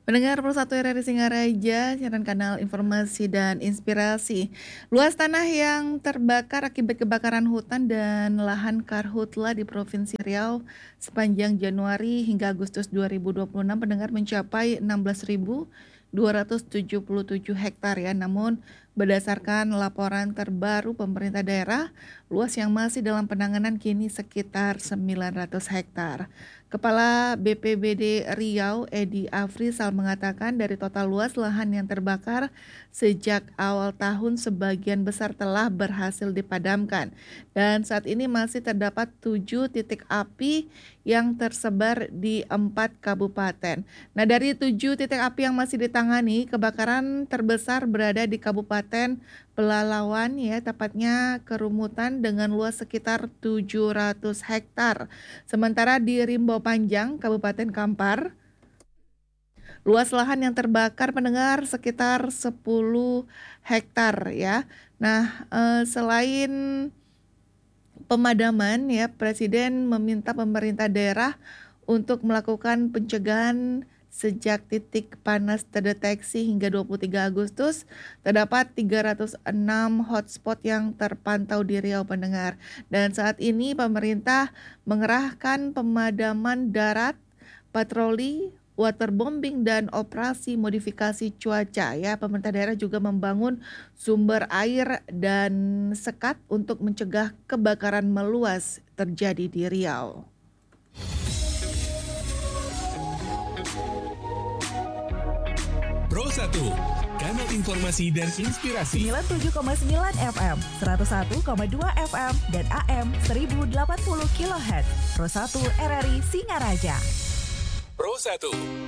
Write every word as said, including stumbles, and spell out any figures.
Pendengar Pro satu R R I Singaraja, siaran kanal informasi dan inspirasi. Luas tanah yang terbakar akibat kebakaran hutan dan lahan karhutla di Provinsi Riau sepanjang Januari hingga Agustus dua ribu dua puluh enam pendengar mencapai enam belas ribu dua ratus tujuh puluh tujuh hektar ya. Namun berdasarkan laporan terbaru pemerintah daerah, luas yang masih dalam penanganan kini sekitar sembilan ratus hektar. Kepala B P B D Riau, Edi Afrizal mengatakan dari total luas lahan yang terbakar sejak awal tahun sebagian besar telah berhasil dipadamkan. Dan saat ini masih terdapat tujuh titik api yang tersebar di empat kabupaten. Nah, dari tujuh titik api yang masih ditangani, kebakaran terbesar berada di Kabupaten Pelalawan ya, tepatnya Kerumutan dengan luas sekitar tujuh ratus hektar. Sementara di Rimbo Panjang, Kabupaten Kampar, luas lahan yang terbakar pendengar sekitar sepuluh hektar ya. Nah, eh, selain pemadaman ya, Presiden meminta pemerintah daerah untuk melakukan pencegahan sejak titik panas terdeteksi hingga dua puluh tiga Agustus, terdapat tiga ratus enam hotspot yang terpantau di Riau pendengar. Dan saat ini pemerintah mengerahkan pemadaman darat, patroli, waterbombing dan operasi modifikasi cuaca ya. Pemerintah daerah juga membangun sumber air dan sekat untuk mencegah kebakaran meluas terjadi di Riau. Pro satu, kanal informasi dan inspirasi. sembilan puluh tujuh koma sembilan F M, seratus satu koma dua F M, dan A M seribu delapan puluh kilohertz. Pro satu R R I Singaraja. Pro satu.